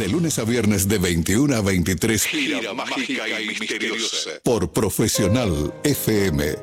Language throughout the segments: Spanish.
De lunes a viernes de 21 a 23. Gira mágica y misteriosa. Por Profesional FM.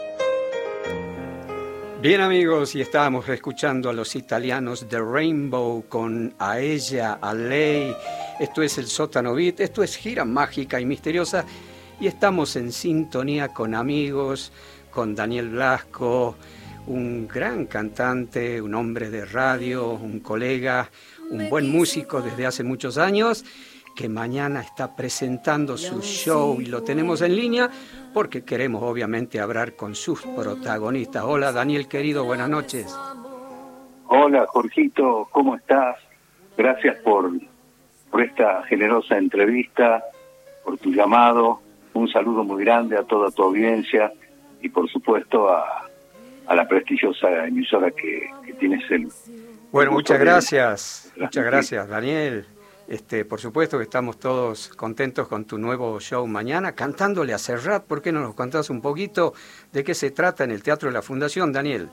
Bien, amigos, y estábamos escuchando a los italianos de Rainbow con A ella, a lei. Esto es el Sótano Beat, esto es Gira Mágica y Misteriosa. Y estamos en sintonía con amigos, con Daniel Blasco, un gran cantante, un hombre de radio, un colega, un buen músico desde hace muchos años, que mañana está presentando su show y lo tenemos en línea porque queremos obviamente hablar con sus protagonistas. Hola Daniel querido, buenas noches. Hola Jorgito, ¿cómo estás? Gracias por esta generosa entrevista, por tu llamado. Un saludo muy grande a toda tu audiencia y por supuesto a la prestigiosa emisora que tienes el... Bueno, muchas gracias Daniel. Por supuesto que estamos todos contentos con tu nuevo show mañana, cantándole a Serrat. ¿Por qué no nos contás un poquito de qué se trata en el Teatro de la Fundación, Daniel?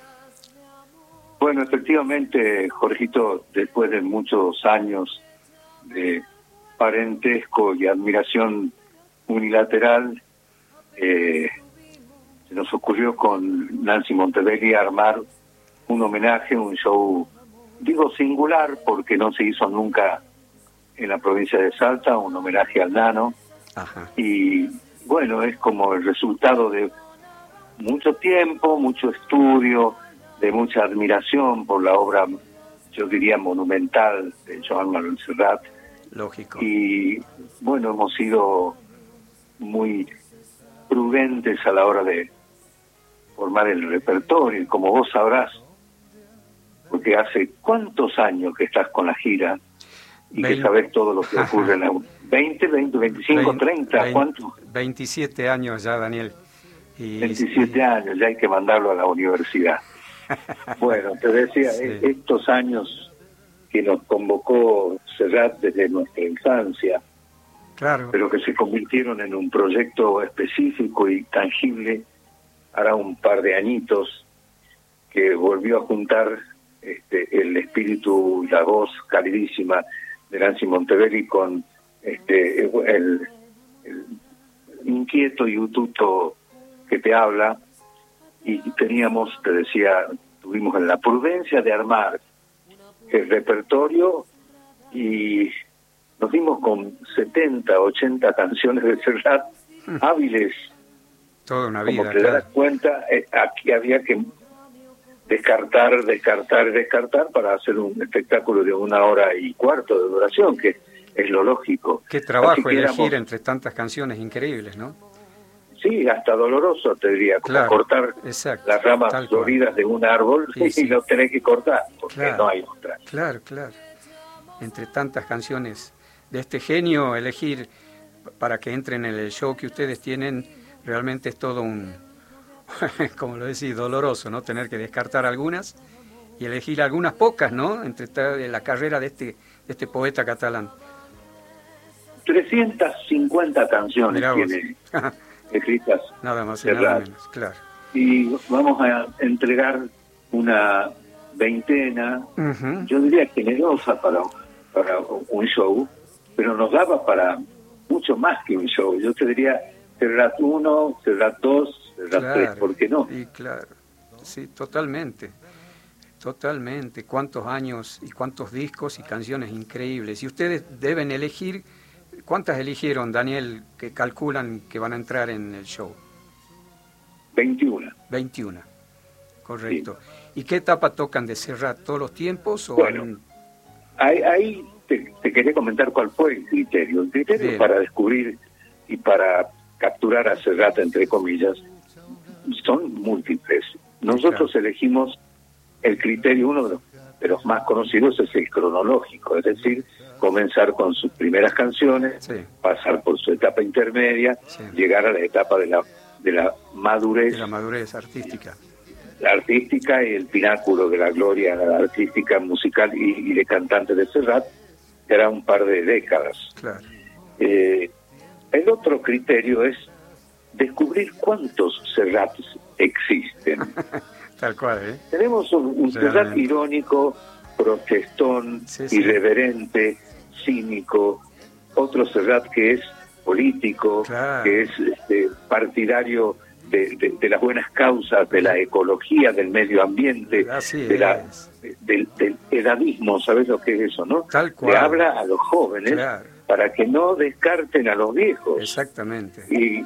Bueno, efectivamente, Jorgito, después de muchos años de parentesco y admiración unilateral, se nos ocurrió con Nancy Montebelli armar un homenaje, un show, digo singular porque no se hizo nunca en la provincia de Salta, un homenaje al Nano. Ajá. Y bueno, es como el resultado de mucho tiempo, mucho estudio, de mucha admiración por la obra, yo diría monumental, de Joan Manuel Serrat. Lógico. Y bueno, hemos sido muy prudentes a la hora de formar el repertorio, y como vos sabrás, porque hace cuántos años que estás con la gira y 20, que sabés todo lo que ocurre en la 20, 25, 30, ¿cuánto? 27 años ya, Daniel. 27 años, ya hay que mandarlo a la universidad. Bueno, te decía, sí, estos años que nos convocó Serrat desde nuestra infancia, claro, pero que se convirtieron en un proyecto específico y tangible, hará un par de añitos, que volvió a juntar el espíritu y la voz calidísima de Nancy Montebelli con el inquieto y ututo que te habla, y teníamos, te decía, tuvimos la prudencia de armar el repertorio y nos dimos con 70, 80 canciones de Serrat, hábiles. Toda una vida, como te das cuenta, aquí había que descartar para hacer un espectáculo de 1 hora y cuarto de duración, que es lo lógico. Qué trabajo elegir entre tantas canciones increíbles, ¿no? Sí, hasta doloroso, te diría, como claro, cortar las ramas floridas de un árbol, sí, y no tenés que cortar, porque claro, no hay otra. Claro. Entre tantas canciones de este genio, elegir para que entren en el show que ustedes tienen, realmente es todo un, como lo decís, doloroso, ¿no? Tener que descartar algunas y elegir algunas pocas, ¿no? Entre la carrera de este poeta catalán. 350 canciones tiene escritas. Nada más y nada menos, claro. Y vamos a entregar una veintena, yo diría generosa para un show, pero nos daba para mucho más que un show. Yo te diría Serrat 1, Serrat 2, Serrat 3, ¿por qué no? Y claro, sí, totalmente. Cuántos años y cuántos discos y canciones increíbles. Y ustedes deben elegir, ¿cuántas eligieron, Daniel, que calculan que van a entrar en el show? 21. 21, correcto. Sí. ¿Y qué etapa tocan de Serrat? ¿Todos los tiempos? O bueno, ahí te quería comentar cuál fue el criterio. El criterio bien, para descubrir y para capturar a Serrat, entre comillas, son múltiples. Nosotros claro, elegimos el criterio, uno de los más conocidos es el cronológico, es decir, comenzar con sus primeras canciones, sí, pasar por su etapa intermedia, sí, llegar a la etapa de la madurez. De la madurez artística. La artística y el pináculo de la gloria artística, musical y de cantante de Serrat, que era un par de décadas. Claro. El otro criterio es descubrir cuántos Serrats existen. Tal cual, ¿eh? Tenemos un Serrat irónico, protestón, sí, irreverente, cínico, otro Serrat que es político, claro, que es partidario de las buenas causas, de la ecología, del medio ambiente, del edadismo, ¿sabes lo que es eso, no? Tal cual. Le habla a los jóvenes, claro, para que no descarten a los viejos. Exactamente.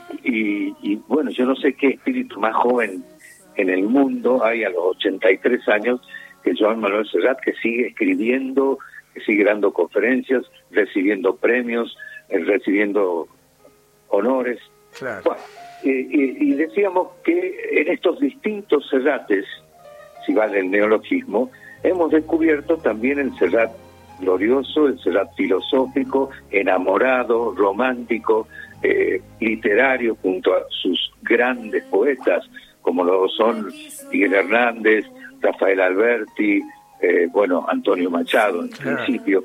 Y bueno, yo no sé qué espíritu más joven en el mundo hay a los 83 años que Joan Manuel Serrat, que sigue escribiendo, que sigue dando conferencias, recibiendo premios, recibiendo honores. Claro. Bueno, y decíamos que en estos distintos Serrates, si vale el neologismo, hemos descubierto también el Serrat glorioso, el Serrat filosófico, enamorado, romántico, literario, junto a sus grandes poetas, como lo son Miguel Hernández, Rafael Alberti, Antonio Machado en principio.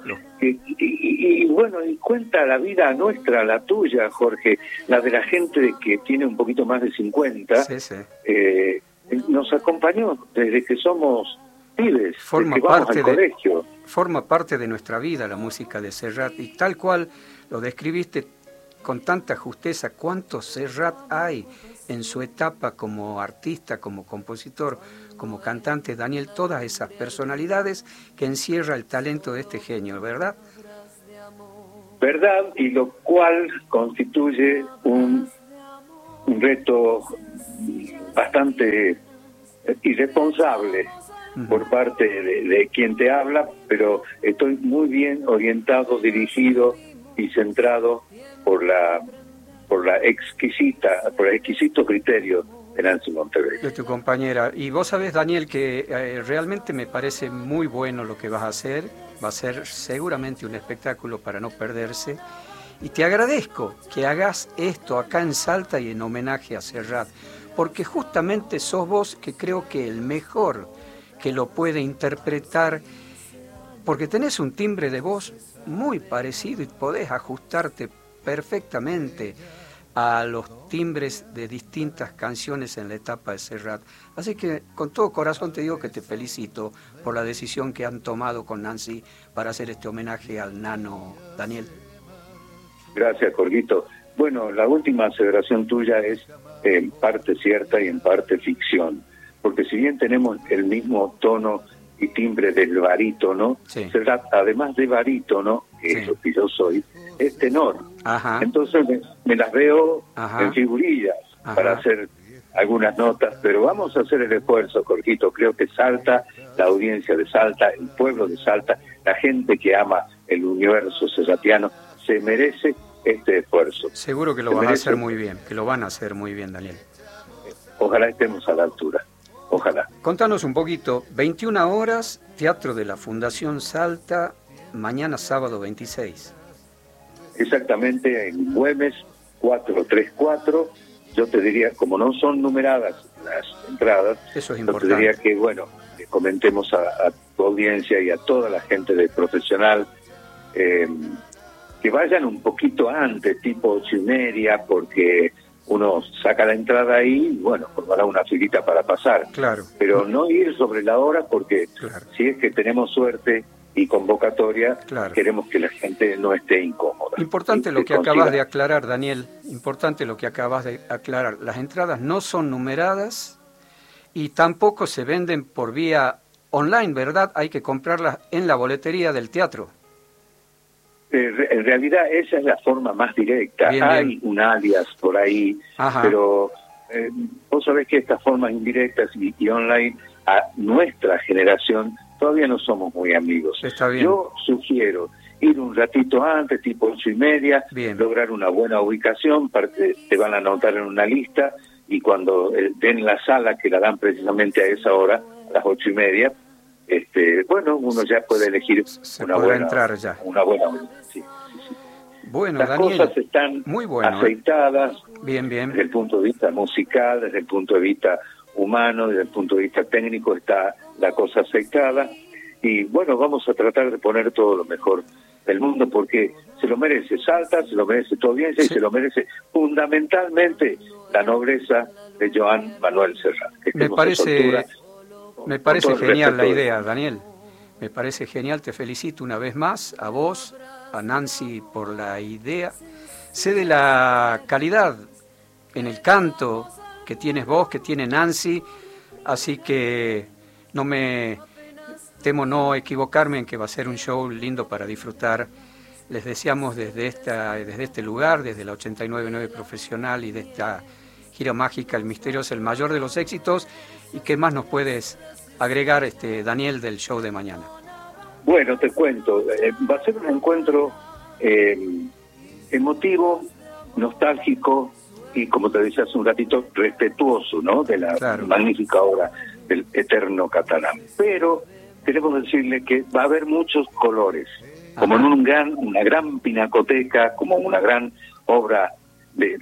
Y bueno, y cuenta la vida nuestra, la tuya, Jorge, la de la gente que tiene un poquito más de 50, nos acompañó desde que somos pibes, forma desde que vamos al colegio. Forma parte de nuestra vida la música de Serrat, y tal cual lo describiste con tanta justeza. ¿Cuántos Serrat hay en su etapa como artista, como compositor, como cantante, Daniel? Todas esas personalidades que encierra el talento de este genio, ¿verdad? Verdad, y lo cual constituye un reto bastante irresponsable por parte de quien te habla, pero estoy muy bien orientado, dirigido y centrado por el exquisito criterio de Nancy Monteverde, de tu compañera. Y vos sabés, Daniel, que realmente me parece muy bueno lo que vas a hacer. Va a ser seguramente un espectáculo para no perderse. Y te agradezco que hagas esto acá en Salta y en homenaje a Serrat, porque justamente sos vos que creo que el mejor que lo puede interpretar, porque tenés un timbre de voz muy parecido y podés ajustarte perfectamente a los timbres de distintas canciones en la etapa de Serrat. Así que con todo corazón te digo que te felicito por la decisión que han tomado con Nancy para hacer este homenaje al nano Daniel. Gracias, Jorgito. Bueno, la última aseveración tuya es en parte cierta y en parte ficción, porque si bien tenemos el mismo tono y timbre del barítono, Serrat, además de barítono, que es lo que yo soy, es tenor. Ajá. Entonces me las veo en figurillas para hacer algunas notas, pero vamos a hacer el esfuerzo, Jorgito. Creo que Salta, la audiencia de Salta, el pueblo de Salta, la gente que ama el universo serratiano, se merece este esfuerzo. Seguro que lo van a hacer muy bien, Daniel. Ojalá estemos a la altura. Ojalá. Contanos un poquito, 21 horas, Teatro de la Fundación Salta, mañana sábado 26. Exactamente, en Güemes 434. Yo te diría, como no son numeradas las entradas, eso es importante. Yo te diría que, le comentemos a tu audiencia y a toda la gente de profesional que vayan un poquito antes, tipo 8:30, porque uno saca la entrada ahí y, formará una filita para pasar. Claro. Pero no ir sobre la hora, porque si es que tenemos suerte y convocatoria, queremos que la gente no esté incómoda. Importante lo que acabas de aclarar, Daniel, importante lo que acabas de aclarar. Las entradas no son numeradas y tampoco se venden por vía online, ¿verdad? Hay que comprarlas en la boletería del teatro. En realidad esa es la forma más directa. Hay un alias por ahí, pero vos sabés que estas formas indirectas y online, a nuestra generación, todavía no somos muy amigos. Está bien. Yo sugiero ir un ratito antes, tipo 8:30, lograr una buena ubicación, te van a anotar en una lista, y cuando den la sala, que la dan precisamente a esa hora, a las 8:30, uno ya puede elegir una buena entrar ya. Una buena. Sí. Bueno, las Daniel, cosas están muy bueno, aceitadas, bien. Desde el punto de vista musical, desde el punto de vista humano, desde el punto de vista técnico está la cosa aceitada, y vamos a tratar de poner todo lo mejor del mundo, porque se lo merece Salta, se lo merece tu audiencia, y se lo merece fundamentalmente la nobleza de Joan Manuel Serrat. Me parece genial la idea, Daniel. Me parece genial, te felicito una vez más, a vos, a Nancy por la idea. Sé de la calidad en el canto que tienes vos, que tiene Nancy, así que no me temo no equivocarme en que va a ser un show lindo para disfrutar. Les deseamos desde este lugar, desde la 89.9 Profesional y de esta gira mágica, el misterioso, el mayor de los éxitos. ¿Y qué más nos puedes agregar, Daniel, del show de mañana? Bueno, te cuento, va a ser un encuentro emotivo, nostálgico y, como te decía hace un ratito, respetuoso, ¿no?, de la magnífica obra del eterno catalán. Pero queremos decirle que va a haber muchos colores, como en una gran pinacoteca, como una gran obra de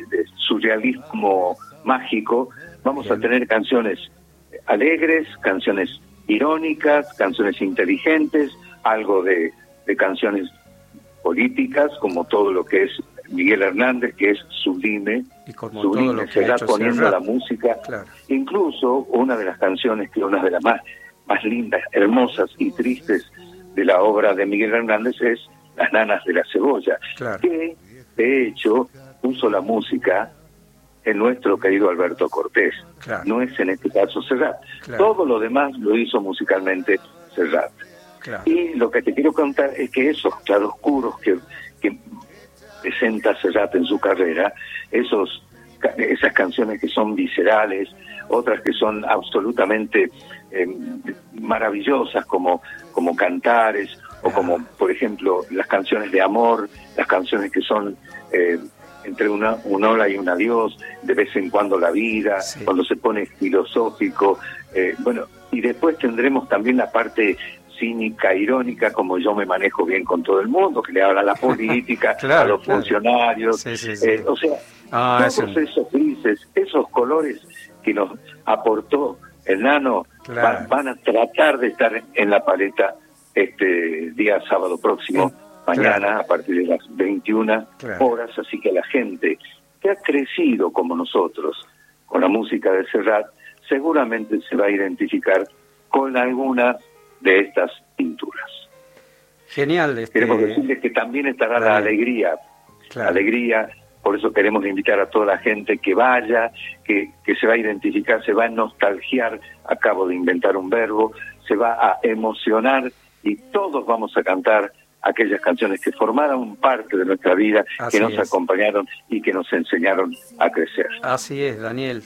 surrealismo mágico. Vamos a tener canciones alegres, canciones irónicas, canciones inteligentes, algo de canciones políticas, como todo lo que es Miguel Hernández, que es sublime, y como sublime, todo lo que se ha va hecho poniendo Serrat. la música. Claro. Incluso una de las canciones, que es una de las más lindas, hermosas y tristes de la obra de Miguel Hernández, es Las nanas de la cebolla, Claro. que de hecho puso la música en nuestro querido Alberto Cortés. Claro. No es en este caso Serrat. Claro. Todo lo demás lo hizo musicalmente Serrat. Claro. Y lo que te quiero contar es que esos claroscuros que presenta Serrat en su carrera, esas canciones que son viscerales, otras que son absolutamente maravillosas, como Cantares, o como, por ejemplo, las canciones de amor, las canciones que son entre un hola y un adiós, de vez en cuando la vida, sí, cuando se pone filosófico, bueno, y después tendremos también la parte cínica, irónica, como Yo me manejo bien con todo el mundo, que le habla a la política, claro, a los funcionarios, sí, sí, sí. o sea, todos esos grises, esos colores que nos aportó el Nano, Claro. van a tratar de estar en la paleta este día sábado próximo, mañana, claro, a partir de las 21 claro, horas, así que la gente que ha crecido como nosotros con la música de Serrat seguramente se va a identificar con alguna de estas pinturas. Genial. Queremos decirles que también estará la alegría, claro, alegría, por eso queremos invitar a toda la gente que vaya, que se va a identificar, se va a nostalgiar, acabo de inventar un verbo, se va a emocionar y todos vamos a cantar aquellas canciones que formaron parte de nuestra vida, Así que nos es. acompañaron y que nos enseñaron a crecer. Así es, Daniel.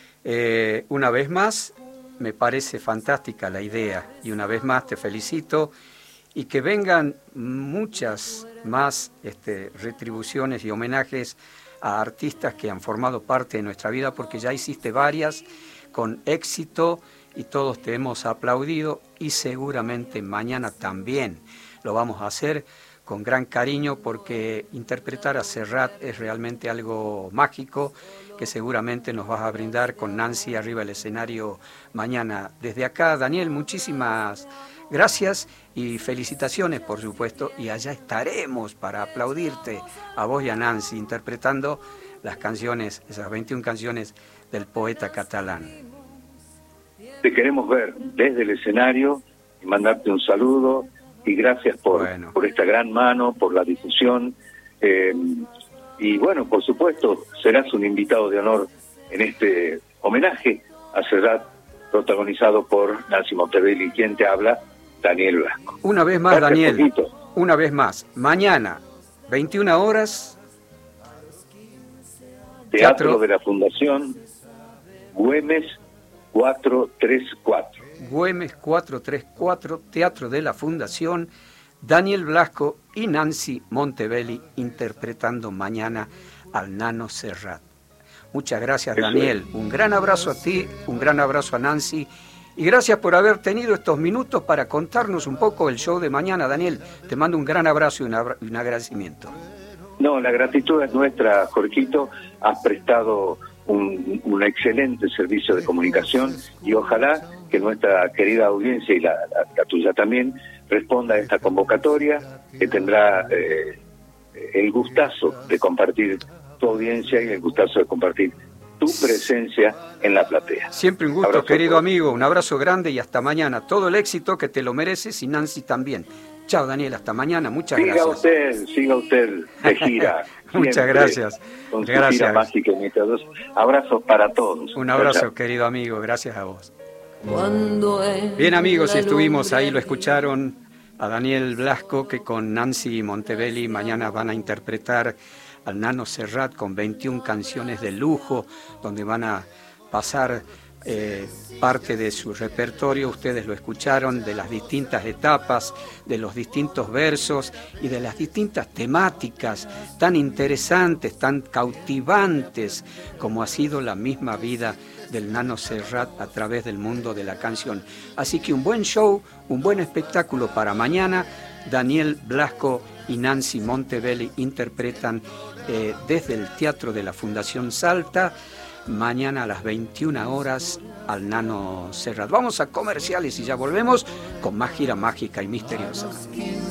Una vez más, me parece fantástica la idea y una vez más te felicito y que vengan muchas más retribuciones y homenajes a artistas que han formado parte de nuestra vida, porque ya hiciste varias con éxito y todos te hemos aplaudido y seguramente mañana también lo vamos a hacer con gran cariño, porque interpretar a Serrat es realmente algo mágico que seguramente nos vas a brindar con Nancy arriba del escenario mañana. Desde acá, Daniel, muchísimas gracias y felicitaciones, por supuesto, y allá estaremos para aplaudirte a vos y a Nancy interpretando las canciones, esas 21 canciones del poeta catalán. Te queremos ver desde el escenario y mandarte un saludo y gracias por esta gran mano, por la difusión. Y bueno, por supuesto, serás un invitado de honor en este homenaje a Serrat, protagonizado por Nancy Montebelli, quien te habla, Daniel Blasco. Una vez más, Gracias, Daniel, Jorgito. una vez más, mañana, 21 horas, Teatro de la Fundación Güemes 434. Güemes 434, Teatro de la Fundación, Daniel Blasco y Nancy Montebelli interpretando mañana al Nano Serrat. Muchas gracias, Daniel. Un gran abrazo a ti, un gran abrazo a Nancy y gracias por haber tenido estos minutos para contarnos un poco el show de mañana, Daniel. Te mando un gran abrazo y un agradecimiento. No, la gratitud es nuestra, Jorgito. Has prestado un excelente servicio de comunicación y ojalá que nuestra querida audiencia y la tuya también responda a esta convocatoria, que tendrá el gustazo de compartir tu audiencia y el gustazo de compartir tu presencia en la platea. Siempre un gusto, abrazo, querido amigo, un abrazo grande y hasta mañana. Todo el éxito que te lo mereces y Nancy también. Chao, Daniel, hasta mañana, muchas gracias. Siga usted de gira. Muchas gracias. Con su gira mágica y misteriosa. Abrazos para todos. Un abrazo, querido amigo, gracias a vos. Bien, amigos, estuvimos ahí, lo escucharon a Daniel Blasco, que con Nancy Montebelli mañana van a interpretar al Nano Serrat con 21 canciones de lujo, donde van a pasar parte de su repertorio. Ustedes lo escucharon, de las distintas etapas, de los distintos versos y de las distintas temáticas tan interesantes, tan cautivantes como ha sido la misma vida del Nano Serrat a través del mundo de la canción. Así que un buen show, un buen espectáculo para mañana. Daniel Blasco y Nancy Montebelli interpretan desde el Teatro de la Fundación Salta, mañana a las 21 horas al Nano Serrat. Vamos a comerciales y ya volvemos con más gira mágica y misteriosa.